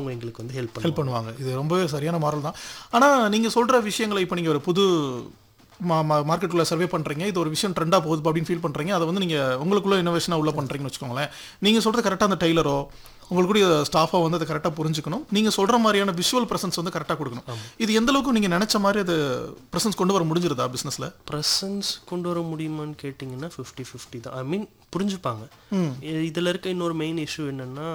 அவங்க எங்களுக்கு வந்து ஹெல்ப் பண்ணுவாங்க. இது ரொம்பவே சரியான மாடல் தான். ஆனால் நீங்கள் சொல்கிற விஷயங்களை இப்போ நீங்கள் ஒரு புது மார்க்கெட்டுக்குள்ளே சர்வே பண்ணுறீங்க, இது ஒரு விஷயம் ட்ரெண்டாக போகுது அப்படின்னு ஃபீல் பண்ணுறீங்க, அதை வந்து நீங்கள் உங்களுக்குள்ள இனோவேஷனாக உள்ள பண்ணுறீங்கன்னு வச்சுக்கோங்களேன். நீங்கள் சொல்கிறது கரெக்டாக அந்த டெய்லரோ உங்களுக்கு கூட ஸ்டாஃபாக வந்து அதை கரெக்டாக புரிஞ்சுக்கணும், நீங்கள் சொல்கிற மாதிரியான விஷுவல் ப்ரெசன்ஸ் வந்து கரெக்டாக கொடுக்கணும். இது எந்த அளவுக்கு நீங்கள் நினச்ச மாதிரி அது ப்ரெசன்ஸ் கொண்டு வர முடிஞ்சிருதா பிஸ்னஸில்? ப்ரெசன்ஸ் கொண்டு வர முடியுமான்னு கேட்டிங்கன்னா 50-50 தான். ஐ மீன் புரிஞ்சுப்பாங்க. இதில் இருக்க இன்னொரு மெயின் இஷ்யூ என்னென்னா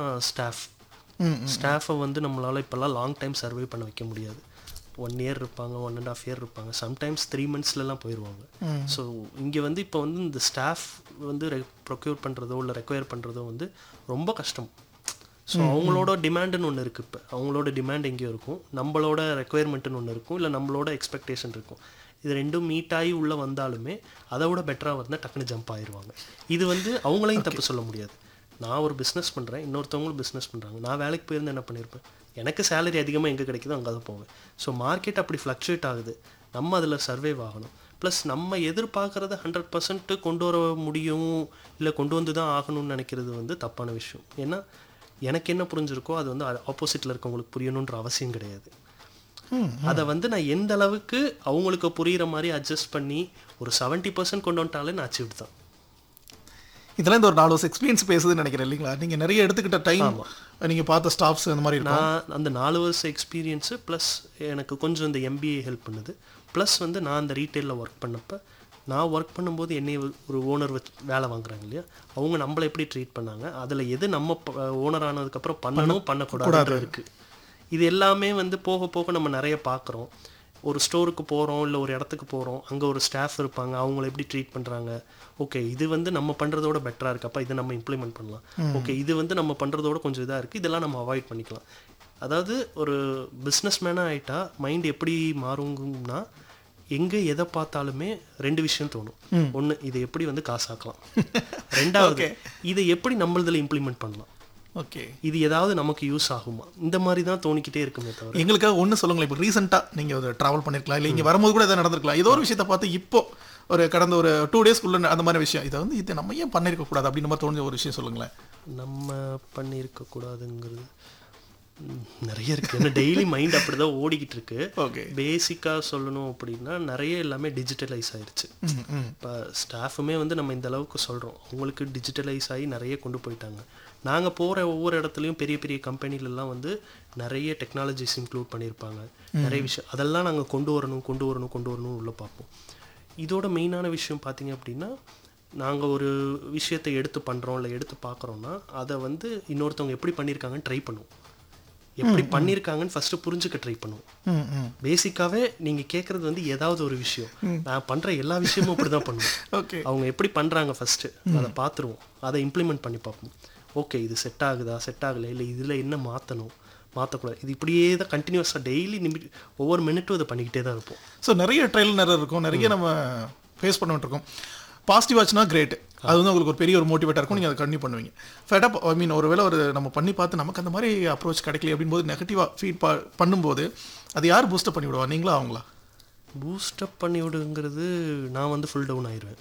ஸ்டாஃபை வந்து நம்மளால் இப்போல்லாம் லாங் டைம் சர்வே பண்ண வைக்க முடியாது. 1 year இருப்பாங்க, 1.5 year இருப்பாங்க, சம்டைம்ஸ் 3 monthsலாம் போயிடுவாங்க. ஸோ இங்கே வந்து இப்போ வந்து இந்த ஸ்டாஃப் வந்து ப்ரொக்யூர் பண்ணுறதோ இல்லை ரெக்வயர் பண்ணுறதோ வந்து ரொம்ப கஷ்டம். ஸோ அவங்களோட டிமாண்டுன்னு ஒன்று இருக்குது. இப்போ அவங்களோட டிமாண்ட் எங்கேயோ இருக்கும், நம்மளோட ரெக்குயர்மெண்ட்டுன்னு ஒன்று இருக்கும், இல்லை நம்மளோட எக்ஸ்பெக்டேஷன் இருக்கும். இது ரெண்டும் மீட் ஆகி உள்ளே வந்தாலுமே அதை விட பெட்டராக வந்தால் டக்குன்னு ஜம்ப் ஆயிடுவாங்க. இது வந்து அவங்களையும் தப்பு சொல்ல முடியாது. நான் ஒரு பிஸ்னஸ் பண்ணுறேன், இன்னொருத்தவங்களும் பிஸ்னஸ் பண்ணுறாங்க. நான் வேலைக்கு போயிருந்து என்ன பண்ணியிருப்பேன், எனக்கு சேலரி அதிகமாக எங்கே கிடைக்குதோ அங்கே தான் போவேன். ஸோ மார்க்கெட் அப்படி ஃப்ளக்சுவேட் ஆகுது, நம்ம அதில் சர்வைவ் ஆகணும். ப்ளஸ் நம்ம எதிர்பார்க்குறத 100% கொண்டு வர முடியும் இல்லை கொண்டு வந்து தான் ஆகணும்னு நினைக்கிறது வந்து தப்பான விஷயம். ஏன்னா எனக்கு என்ன புரிஞ்சிருக்கோ அது வந்து ஆப்போசிட்டில் இருக்கவங்களுக்கு புரியணுன்ற அவசியம் கிடையாது. அதை வந்து நான் எந்த அளவுக்கு அவங்களுக்கு புரிகிற மாதிரி அட்ஜஸ்ட் பண்ணி ஒரு 70% கொண்டு வந்துட்டாலே நான் அச்சீவ் தான். இதெல்லாம் இந்த ஒரு 4 வருஷம் எக்ஸ்பீரியன்ஸ் பேசுதுன்னு நினைக்கிறேன் இல்லைங்களா? நீங்கள் நிறைய எடுத்துக்கிட்ட டைம், நீங்கள் பார்த்த ஸ்டாஃப்ஸ் அந்த மாதிரி. நான் அந்த 4 வருஷம் எக்ஸ்பீரியன்ஸு ப்ளஸ் எனக்கு கொஞ்சம் இந்த MBA ஹெல்ப் பண்ணுது. ப்ளஸ் வந்து நான் அந்த ரீட்டெயிலில் ஒர்க் பண்ணப்போ நான் ஒர்க் பண்ணும்போது என்னை ஒரு ஓனர் வச்சு வேலை வாங்குறாங்க இல்லையா, அவங்க நம்மளை எப்படி ட்ரீட் பண்ணாங்க, அதில் எது நம்ம ஓனர் ஆனதுக்கப்புறம் பண்ணணும் பண்ணக்கூடாது இருக்குது. இது எல்லாமே வந்து போக போக நம்ம நிறைய பார்க்குறோம். ஒரு ஸ்டோருக்கு போகிறோம் இல்லை ஒரு இடத்துக்கு போகிறோம், அங்கே ஒரு ஸ்டாஃப் இருப்பாங்க, அவங்கள எப்படி ட்ரீட் பண்ணுறாங்க. ஓகே இது வந்து நம்ம பண்ணுறதோட பெட்டராக இருக்குது, அப்போ இதை நம்ம இம்ப்ளிமெண்ட் பண்ணலாம். ஓகே இது வந்து நம்ம பண்ணுறதோட கொஞ்சம் இதாக இருக்குது, இதெல்லாம் நம்ம அவாய்ட் பண்ணிக்கலாம். அதாவது ஒரு பிஸ்னஸ் மேனாக ஆகிட்டா மைண்ட் எப்படி மாறுங்கன்னா, எங்கே எதை பார்த்தாலுமே 2 விஷயம் தோணும். ஒன்று, இதை எப்படி வந்து காசாக்கலாம். 2வது, இதை எப்படி நம்மளதில் இம்ப்ளிமெண்ட் பண்ணலாம். ஓகே இது ஏதாவது நமக்கு யூஸ் ஆகுமா, இந்த மாதிரி தான் தோணிக்கிட்டே இருக்குமே தவிர. எங்களுக்காக ஒன்று சொல்லுங்களேன். இப்போ ரீசெண்டாக நீங்கள் ஒரு ட்ராவல் பண்ணியிருக்கலாம், இல்லை இங்கே வரும்போது கூட எதாவது நடந்திருக்கலாம், ஏதோ ஒரு விஷயத்தை பார்த்து இப்போ ஒரு கடந்த ஒரு 2 daysக்குள்ள அந்த மாதிரி விஷயம், இதை வந்து இதை நம்ம ஏன் பண்ணியிருக்கக்கூடாது அப்படின்னு மாதிரி தோணுஞ்ச ஒரு விஷயம் சொல்லுங்களேன். நம்ம பண்ணியிருக்கக்கூடாதுங்கிறது நிறைய இருக்குது. ஏன்னா டெய்லி மைண்ட் அப்படி தான் ஓடிக்கிட்டு இருக்கு. ஓகே, பேசிக்காக சொல்லணும் அப்படின்னா நிறைய எல்லாமே டிஜிட்டலைஸ் ஆயிடுச்சு. இப்போ ஸ்டாஃபுமே வந்து நம்ம இந்த அளவுக்கு சொல்கிறோம், அவங்களுக்கு டிஜிட்டலைஸ் ஆகி நிறைய கொண்டு போயிட்டாங்க. நாங்கள் போகிற ஒவ்வொரு இடத்துலையும் பெரிய பெரிய கம்பெனிலெலாம் வந்து நிறைய டெக்னாலஜிஸ் இன்க்ளூட் பண்ணியிருப்பாங்க, நிறைய விஷயம். அதெல்லாம் நாங்கள் கொண்டு வரணும் உள்ள பார்ப்போம். இதோட மெயினான விஷயம் பார்த்திங்க அப்படின்னா, நாங்கள் ஒரு விஷயத்தை எடுத்து பண்ணுறோம் இல்லை எடுத்து பார்க்குறோன்னா அதை வந்து இன்னொருத்தவங்க எப்படி பண்ணியிருக்காங்கன்னு ட்ரை பண்ணுவோம். எப்படி பண்ணியிருக்காங்கன்னு ஃபஸ்ட்டு புரிஞ்சுக்க ட்ரை பண்ணுவோம். பேசிக்காகவே நீங்கள் கேட்குறது வந்து ஏதாவது ஒரு விஷயம், நான் பண்ணுற எல்லா விஷயமும் அப்படி தான் பண்ணுவோம். ஓகே, அவங்க எப்படி பண்ணுறாங்க ஃபஸ்ட்டு அதை பார்த்துருவோம், அதை இம்ப்ளிமெண்ட் பண்ணி பார்ப்போம். ஓகே இது செட் ஆகுதா, செட் ஆகலை, இல்லை இதில் என்ன மாற்றணும், மாற்றக்கூடாது. இது இப்படியே தான் கண்டினியூஸாக டெய்லி ஒவ்வொரு மினிட்டும் அதை பண்ணிக்கிட்டே தான் இருப்போம். ஸோ நிறைய ட்ரையல் நிறைய இருக்கும், நிறைய நம்ம ஃபேஸ் பண்ணிட்டு இருக்கோம். பாசிட்டிவ் ஆச்சுன்னா கிரேட், அது வந்து உங்களுக்கு ஒரு பெரிய ஒரு மோட்டிவேட்டாக இருக்கும், நீங்கள் அதை கண்டினியூ பண்ணுவீங்க. ஃபெடப் ஐ மீன் ஒரு வேளை ஒரு நம்ம பண்ணி பார்த்து நமக்கு அந்த மாதிரி அப்ரோச் கிடைக்கல அப்படின்போது நெகட்டிவாக ஃபீட் பண்ணும்போது அது யார் பூஸ்டப் பண்ணி விடுவா, நீங்களா அவங்களா? பூஸ்டப் பண்ணி விடுங்கிறது நான் வந்து ஃபுல் டவுன் ஆயிடுவேன்.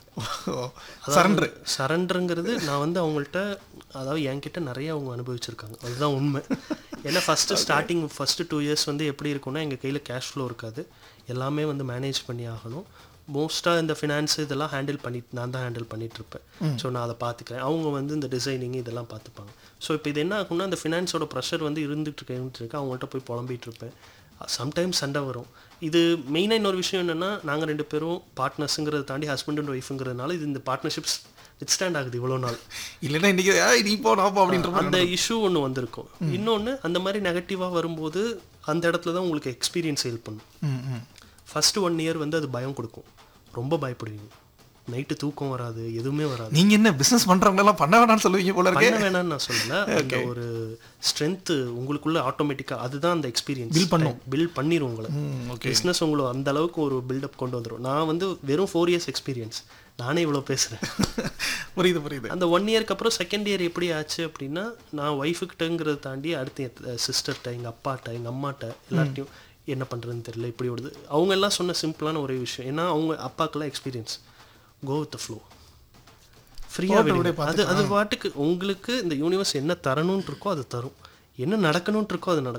சரண்டருங்கிறது நான் வந்து அவங்கள்ட்ட, அதாவது என்கிட்ட நிறைய அவங்க அனுபவிச்சிருக்காங்க, அதுதான் உண்மை. ஏன்னா ஸ்டார்டிங் ஃபஸ்ட்டு 2 years வந்து எப்படி இருக்குன்னா, எங்கள் கையில் கேஷ் ஃப்ளோ இருக்காது, எல்லாமே வந்து மேனேஜ் பண்ணி ஆகணும். மோஸ்ட்டாக இந்த ஃபினான்ஸ் இதெல்லாம் நான் தான் ஹேண்டில் பண்ணிகிட்ருப்பேன். ஸோ நான் அதை பார்த்துக்கிறேன், அவங்க வந்து இந்த டிசைனிங் இதெல்லாம் பார்த்துப்பாங்க. ஸோ இப்போ இது என்ன ஆகும்னா, அந்த ஃபினான்ஸோட ப்ரெஷர் வந்து இருந்துகிட்டு அவங்கள்ட்ட போய் புலம்பிகிட்ருப்பேன். சம்டைம்ஸ் சண்டை வரும். இது மெயினாக இன்னொரு விஷயம் என்னென்னா, நாங்கள் 2 பேரும் பார்ட்னர்ஸுங்கிறத தாண்டி ஹஸ்பண்ட் அண்ட் ஒய்ஃபுங்கிறதுனால இது இந்த பார்ட்னர்ஷிப்ஸ் வித்ஸ்டாண்ட் ஆகுது இவ்வளோ நாள். இல்லைன்னா இன்றைக்கி நீ போ நான் போ அப்படின்ற அந்த இஷ்யூ ஒன்று வந்திருக்கும். இன்னொன்று, அந்த மாதிரி நெகட்டிவாக வரும்போது அந்த இடத்துல தான் உங்களுக்கு எக்ஸ்பீரியன்ஸ் ஹெல்ப் பண்ணும். ஃபஸ்ட்டு 1 year வந்து அது பயம் கொடுக்கும், ரொம்ப பயப்படுவீங்க, நைட்டு தூக்கம் வராது, எதுவுமே வராது. நீங்கள் என்ன பிஸ்னஸ் பண்ணுறவங்களெல்லாம் பண்ண வேணாம்னு சொல்லுவீங்க போல இருக்கு. பண்ண வேணாம்னு நான் சொல்லலை, அந்த ஒரு ஸ்ட்ரென்த்து உங்களுக்குள்ள ஆட்டோமேட்டிக்காக அதுதான் அந்த எக்ஸ்பீரியன்ஸ் பில்ட் பண்ணிடும் உங்களை. பிஸ்னஸ் உங்களை அந்த அளவுக்கு ஒரு பில்டப் கொண்டு வந்துடும். நான் வந்து வெறும் 4 years எக்ஸ்பீரியன்ஸ், நானே இவ்வளோ பேசுகிறேன். புரியுது. அந்த 1 yearக்கு அப்புறம் செகண்ட் இயர் எப்படி ஆச்சு அப்படின்னா, நான் ஒய்ஃபுக்கிட்டங்கிறத தாண்டி அடுத்து என் சிஸ்டர்கிட்ட, எங்கள் அப்பாட்ட, எங்கள் அம்மாட்ட எல்லார்ட்டையும் என்ன பண்ணுறதுன்னு தெரியல, இப்படி ஓடுது. அவங்க எல்லாம் சொன்ன சிம்பிளான ஒரே விஷயம், ஏன்னா அவங்க அப்பாக்கெல்லாம் experience, go with the flow, ஃப்ரீயாக விடுங்க. அது பாட்டுக்கு உங்களுக்கு இந்த யூனிவர்ஸ் என்ன தரணும்னு இருக்கோ அது தரும், என்ன நடக்கணும்னு இருக்கோ அது நடக்கும்.